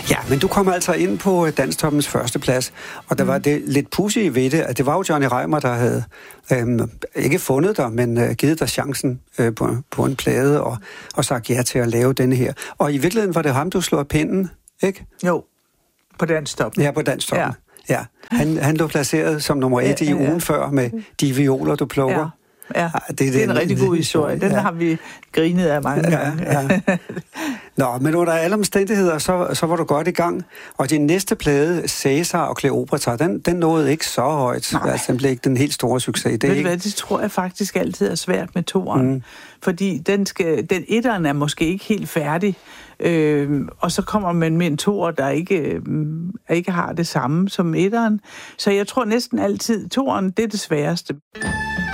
Ja, men du kom altså ind på Danstoppens første plads, og der var det lidt pudsige ved det, at det var jo Johnny Reimer, der havde ikke fundet dig, men givet dig chancen på en plade og sagt ja til at lave denne her. Og i virkeligheden var det ham, du slog af pinden, ikke? Jo, på Danstoppen. Ja, på Danstoppen. Ja. Han lå placeret som nummer 1 i ugen før med De violer, du plukker. Ja, det er en rigtig god historie. Den har vi grinet af mange gange. Ja. Nå, men under alle omstændigheder, så var du godt i gang. Og din næste plade, Cæsar og Kleopatra, den nåede ikke så højt. Altså, den blev ikke den helt store succes. Det tror jeg faktisk altid er svært med toeren. Fordi den etteren er måske ikke helt færdig. Og så kommer man med en toer, der ikke har det samme som etteren. Så jeg tror næsten altid, toeren, det er det sværeste.